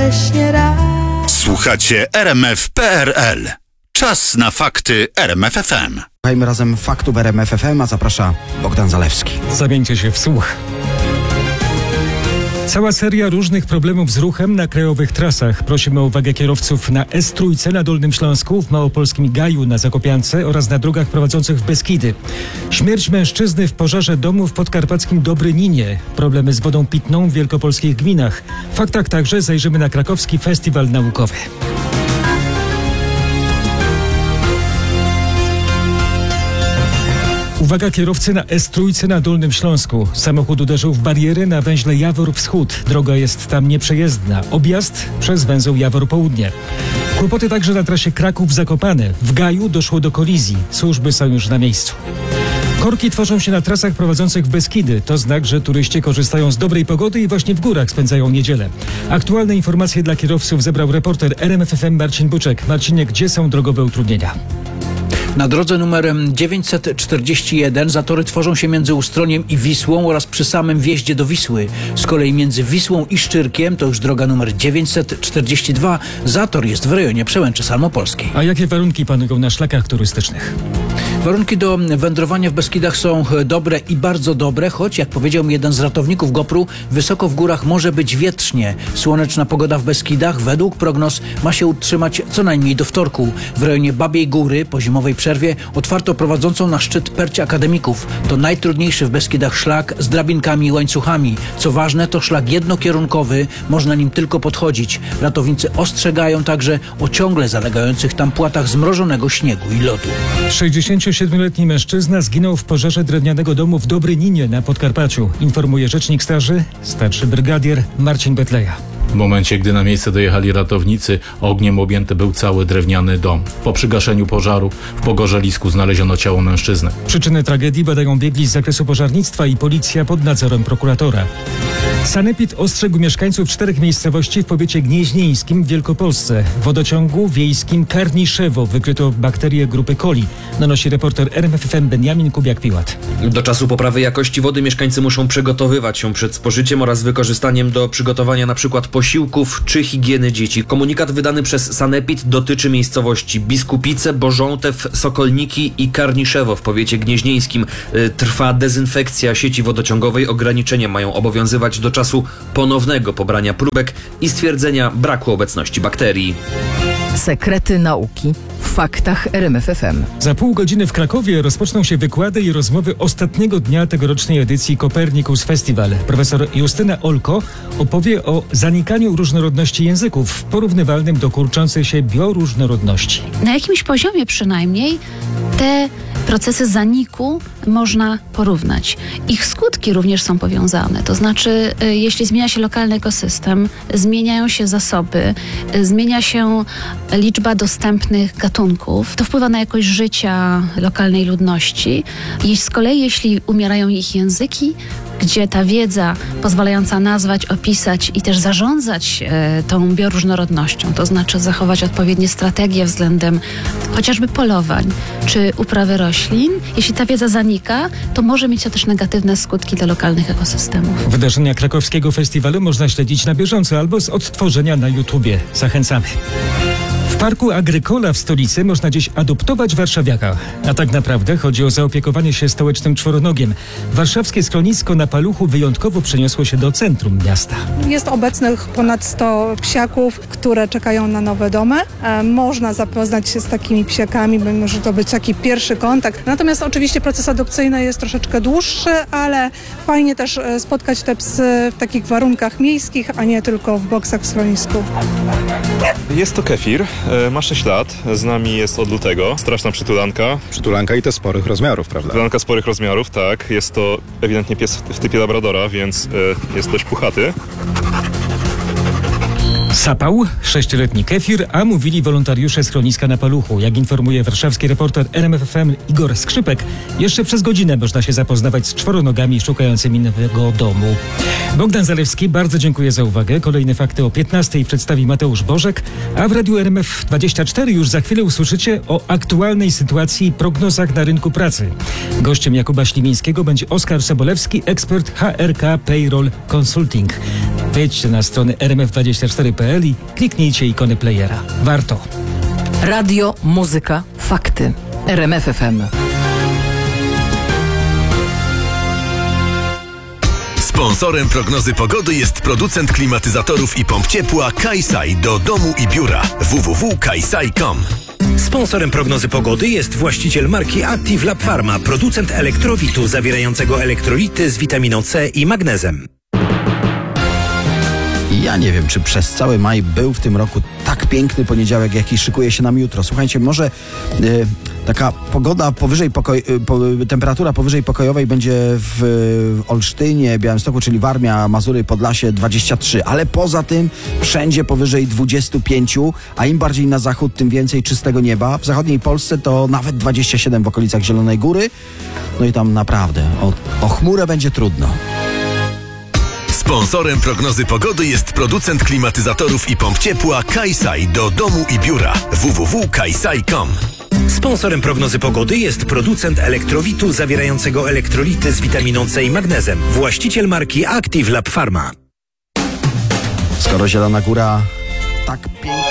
we śnie raz. Słuchacie RMF.pl. Czas na fakty RMF FM. Słuchajmy razem faktów RMF FM, a zaprasza Bogdan Zalewski. Zamieńcie się w słuch. Cała seria różnych problemów z ruchem na krajowych trasach. Prosimy o uwagę kierowców na S3 na Dolnym Śląsku, w małopolskim Gaju na Zakopiance oraz na drogach prowadzących w Beskidy. Śmierć mężczyzny w pożarze domu w podkarpackim Dobryninie. Problemy z wodą pitną w wielkopolskich gminach. W faktach także zajrzymy na krakowski festiwal naukowy. Uwaga kierowcy na S3 na Dolnym Śląsku. Samochód uderzył w bariery na węźle Jawor Wschód. Droga jest tam nieprzejezdna. Objazd przez węzeł Jawor Południe. Kłopoty także na trasie Kraków-Zakopane. W Gaju doszło do kolizji. Służby są już na miejscu. Korki tworzą się na trasach prowadzących w Beskidy. To znak, że turyści korzystają z dobrej pogody i właśnie w górach spędzają niedzielę. Aktualne informacje dla kierowców zebrał reporter RMF FM Marcin Buczek. Marcinie, gdzie są drogowe utrudnienia? Na drodze numer 941 zatory tworzą się między Ustroniem i Wisłą oraz przy samym wjeździe do Wisły. Z kolei między Wisłą i Szczyrkiem, to już droga numer 942, zator jest w rejonie Przełęczy Salmopolskiej. A jakie warunki panują na szlakach turystycznych? Warunki do wędrowania w Beskidach są dobre i bardzo dobre, choć jak powiedział mi jeden z ratowników GoPru, wysoko w górach może być wietrznie. Słoneczna pogoda w Beskidach według prognoz ma się utrzymać co najmniej do wtorku. W rejonie Babiej Góry po zimowej przerwie otwarto prowadzącą na szczyt Perć Akademików. To najtrudniejszy w Beskidach szlak z drabinkami i łańcuchami. Co ważne, to szlak jednokierunkowy, można nim tylko podchodzić. Ratownicy ostrzegają także o ciągle zalegających tam płatach zmrożonego śniegu i lodu. 67-letni mężczyzna zginął w pożarze drewnianego domu w Dobryninie na Podkarpaciu. Informuje rzecznik straży, starszy brygadier Marcin Betleja. W momencie, gdy na miejsce dojechali ratownicy, ogniem objęty był cały drewniany dom. Po przygaszeniu pożaru w pogorzelisku znaleziono ciało mężczyzny. Przyczyny tragedii badają biegli z zakresu pożarnictwa i policja pod nadzorem prokuratora. Sanepid ostrzegł mieszkańców 4 miejscowości w powiecie gnieźnieńskim w Wielkopolsce. W wodociągu wiejskim Karniszewo wykryto bakterie grupy coli. Nanosi reporter RMF FM Beniamin Kubiak-Piłat. Do czasu poprawy jakości wody mieszkańcy muszą przygotowywać się przed spożyciem oraz wykorzystaniem do przygotowania np. posiłków czy higieny dzieci. Komunikat wydany przez Sanepid dotyczy miejscowości Biskupice, Bożątew, Sokolniki i Karniszewo w powiecie gnieźnieńskim. Trwa dezynfekcja sieci wodociągowej. Ograniczenia mają obowiązywać do czasu ponownego pobrania próbek i stwierdzenia braku obecności bakterii. Sekrety nauki w faktach RMF FM. Za pół godziny w Krakowie rozpoczną się wykłady i rozmowy ostatniego dnia tegorocznej edycji Copernicus Festival. Profesor Justyna Olko opowie o zanikaniu różnorodności języków porównywalnym do kurczącej się bioróżnorodności. Na jakimś poziomie przynajmniej te procesy zaniku można porównać. Ich skutki również są powiązane. To znaczy, jeśli zmienia się lokalny ekosystem, zmieniają się zasoby, zmienia się liczba dostępnych gatunków, to wpływa na jakość życia lokalnej ludności. I z kolei, jeśli umierają ich języki, gdzie ta wiedza pozwalająca nazwać, opisać i też zarządzać tą bioróżnorodnością, to znaczy zachować odpowiednie strategie względem chociażby polowań czy uprawy roślin, jeśli ta wiedza zanika, to może mieć to też negatywne skutki dla lokalnych ekosystemów. Wydarzenia krakowskiego festiwalu można śledzić na bieżąco albo z odtworzenia na YouTubie. Zachęcamy. W parku Agrykola w stolicy można dziś adoptować warszawiaka. A tak naprawdę chodzi o zaopiekowanie się stołecznym czworonogiem. Warszawskie schronisko na Paluchu wyjątkowo przeniosło się do centrum miasta. Jest obecnych ponad 100 psiaków, które czekają na nowe domy. Można zapoznać się z takimi psiakami, bo może to być taki pierwszy kontakt. Natomiast oczywiście proces adopcyjny jest troszeczkę dłuższy, ale fajnie też spotkać te psy w takich warunkach miejskich, a nie tylko w boksach w schronisku. Jest to Kefir, ma 6 lat, z nami jest od lutego. Straszna przytulanka. Przytulanka i to sporych rozmiarów, prawda? Przytulanka sporych rozmiarów, tak. Jest to ewidentnie pies w typie labradora, więc jest dość puchaty. Sapał 6-letni Kefir, a mówili wolontariusze schroniska na Paluchu. Jak informuje warszawski reporter RMF FM Igor Skrzypek, jeszcze przez godzinę można się zapoznawać z czworonogami szukającymi nowego domu. Bogdan Zalewski, bardzo dziękuję za uwagę. Kolejne fakty o 15:00 przedstawi Mateusz Bożek, a w Radiu RMF24 już za chwilę usłyszycie o aktualnej sytuacji i prognozach na rynku pracy. Gościem Jakuba Śliwińskiego będzie Oskar Sobolewski, ekspert HRK Payroll Consulting. Wejdźcie na stronę rmf24.pl rmf.pl i kliknijcie ikony playera. Warto. Radio, muzyka, fakty. RMF FM. Sponsorem prognozy pogody jest producent klimatyzatorów i pomp ciepła Kaisai do domu i biura www.kaisai.com. Sponsorem prognozy pogody jest właściciel marki Active Lab Pharma, producent elektrowitu zawierającego elektrolity z witaminą C i magnezem. Ja nie wiem, czy przez cały maj był w tym roku tak piękny poniedziałek, jaki szykuje się nam jutro. Słuchajcie, może taka pogoda temperatura powyżej pokojowej będzie w Olsztynie, Białymstoku, czyli Warmia, Mazury, Podlasie 23, ale poza tym wszędzie powyżej 25, a im bardziej na zachód, tym więcej czystego nieba. W zachodniej Polsce to nawet 27 w okolicach Zielonej Góry. No i tam naprawdę o chmurę będzie trudno. Sponsorem prognozy pogody jest producent klimatyzatorów i pomp ciepła Kaisai do domu i biura www.kaisai.com. Sponsorem prognozy pogody jest producent elektrowitu zawierającego elektrolity z witaminą C i magnezem, właściciel marki Active Lab Pharma. Skoro Zielona Góra tak pięknie